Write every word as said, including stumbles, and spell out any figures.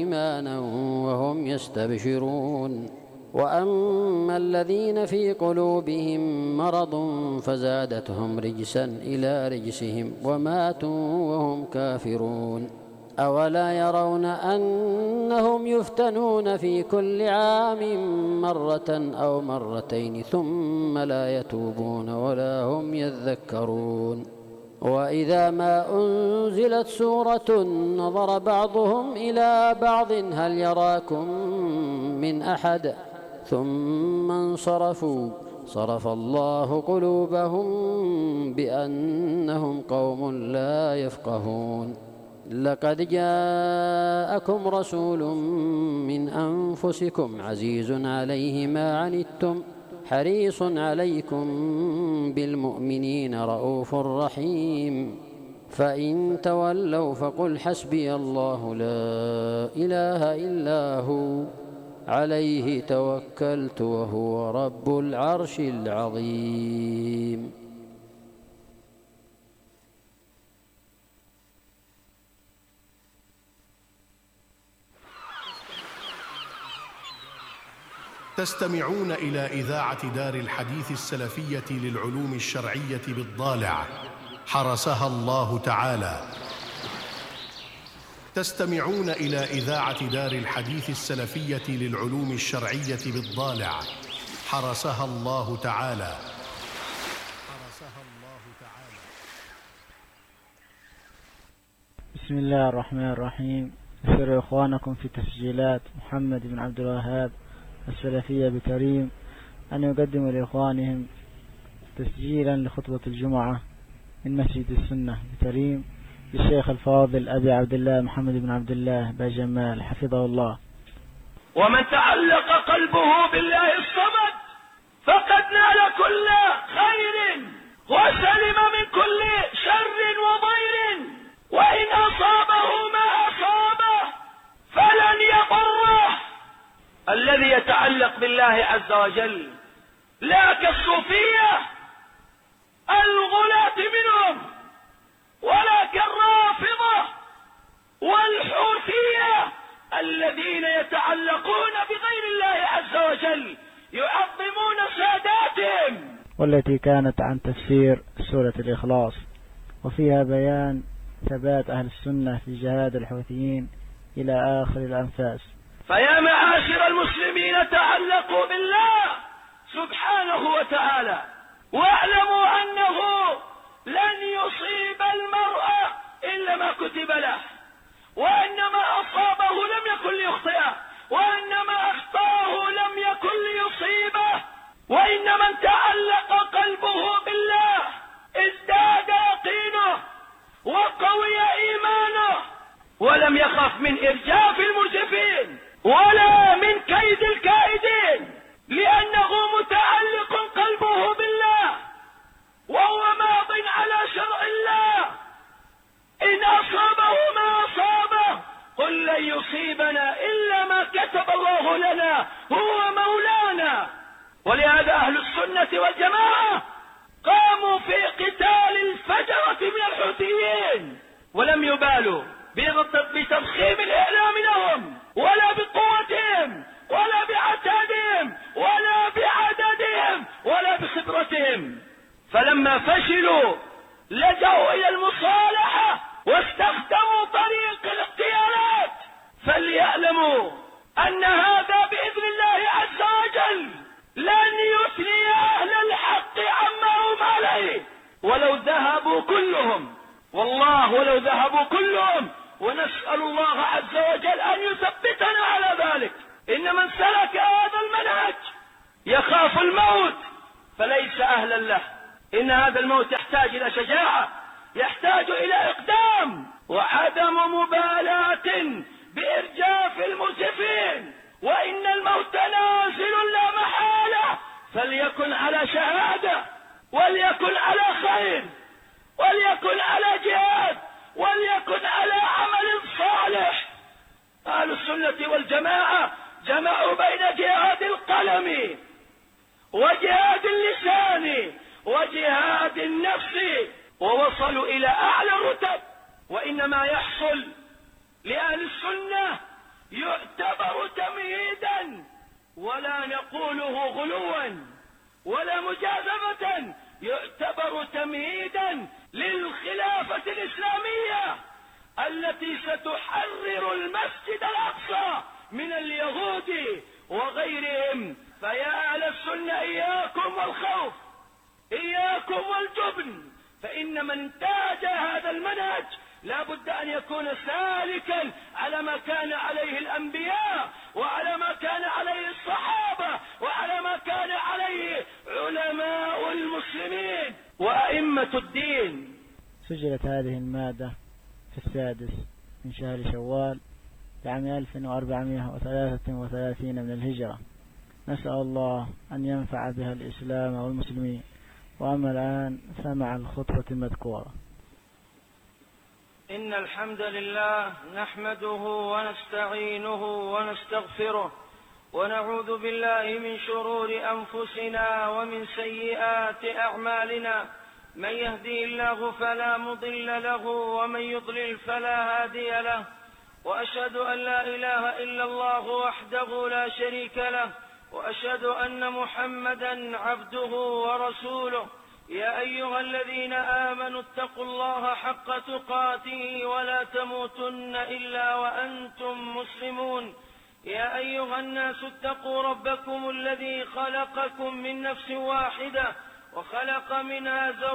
إيمانا وهم يستبشرون. وأما الذين في قلوبهم مرض فزادتهم رجسا إلى رجسهم وماتوا وهم كافرون. أولا يرون أنهم يفتنون في كل عام مرة أو مرتين ثم لا يتوبون ولا هم يذكرون. وإذا ما أنزلت سورة نظر بعضهم إلى بعض هل يراكم من أحد ثم انصرفوا صرف الله قلوبهم بأنهم قوم لا يفقهون. لقد جاءكم رسول من أنفسكم عزيز عليه ما عنتم حريص عليكم بالمؤمنين رؤوف رحيم. فإن تولوا فقل حسبي الله لا إله إلا هو عليه توكلت وهو رب العرش العظيم. تستمعون إلى إذاعة دار الحديث السلفية للعلوم الشرعية بالضالع حرسها الله تعالى. تستمعون إلى إذاعة دار الحديث السلفية للعلوم الشرعية بالضالع حرسها الله تعالى. حرسها الله تعالى. بسم الله الرحمن الرحيم. أسر إخوانكم في تسجيلات محمد بن عبد الوهاب السلفية بكريم أن يقدم لإخوانهم تسجيلا لخطبة الجمعة من مسجد السنة بكريم للشيخ الفاضل أبي عبد الله محمد بن عبد الله باجمال حفظه الله. ومن تعلق قلبه بالله الصمد فقد نال كل خير وسلم من كل شر وضير، وإن أصابه ما أصابه فلن يضره. الذي يتعلق بالله عز وجل لا كالصوفية الغلاة منهم ولا كالرافضة والحوثية الذين يتعلقون بغير الله عز وجل يعظمون ساداتهم، والتي كانت عن تفسير سورة الإخلاص وفيها بيان ثبات أهل السنة في جهاد الحوثيين إلى آخر الأنفاس. فيا معاشر المسلمين تعلقوا بالله سبحانه وتعالى، واعلموا أنه لن يصيب المرء إلا ما كتب له، وإنما أصابه لم يكن ليخطئه، وإنما أخطاه لم يكن ليصيبه. وإن من تعلق قلبه بالله ازداد يقينه وقوي إيمانه ولم يخف من إرجاف المرجفين ولا من كيد الكائدين، لأنه متعلق قلبه بالله وهو ماض على شرع الله. إن أصابه ما أصابه قل لن يصيبنا إلا ما كتب الله لنا هو مولانا. ولهذا أهل السنة والجماعة قاموا في قتال الفجرة من الحوثيين ولم يبالوا بتضخيم الإعلام لهم ولا بقوتهم ولا بعتادهم ولا بعددهم ولا بخبرتهم. فلما فشلوا لجأوا إلى المصالحة واستخدموا طريق الاغتيالات. فليعلموا أن هذا بإذن الله عز وجل لن يثني أهل الحق عما هم عليه ولو ذهبوا كلهم، والله ولو ذهبوا كلهم. ونسأل الله عز وجل أن يثبتنا على ذلك. إن من سلك هذا المنهج يخاف الموت فليس أهلا له. إن هذا الموت يحتاج إلى شجاعة، يحتاج إلى إقدام وعدم مبالاة بإرجاف المرجفين. وإن الموت نازل لا محالة، فليكن على شهادة وليكن على خير وليكن على جهاد وليكن على عمل صالح. أهل السنة والجماعة جمعوا بين جهاد القلم وجهاد اللسان وجهاد النفس ووصلوا إلى أعلى الرتب. وإنما يحصل لأهل السنة ولا نقوله غلوا ولا مجاذبة، يعتبر تمهيدا للخلافة الإسلامية التي ستحرر المسجد الأقصى من اليهود وغيرهم. فيا أهل السنة إياكم والخوف، إياكم والجبن، فإن من انتهج هذا المنهج لا بد أن يكون سالكا على ما كان عليه الأنبياء وعلى ما كان عليه الصحابة وعلى ما كان عليه علماء المسلمين وأئمة الدين. سجلت هذه المادة في السادس من شهر شوال لعام ألف وأربعمائة وثلاثة وثلاثين من الهجرة. نسأل الله أن ينفع بها الإسلام والمسلمين. وأما الآن سمع الخطبة المذكورة. إن الحمد لله نحمده ونستعينه ونستغفره ونعوذ بالله من شرور أنفسنا ومن سيئات أعمالنا. من يهدي الله فلا مضل له ومن يضلل فلا هادي له، وأشهد أن لا إله إلا الله وحده لا شريك له، وأشهد أن محمدا عبده ورسوله. يا أيها الذين آمنوا اتقوا الله حق تقاته ولا تموتن إلا وأنتم مسلمون. يا أيها الناس اتقوا ربكم الذي خلقكم من نفس واحدة وخلق منها زوجها